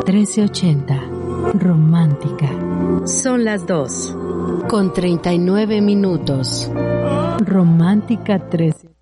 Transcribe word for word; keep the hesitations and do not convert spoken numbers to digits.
trece ochenta. Romántica. Son las dos, con treinta y nueve minutos. Romántica trece.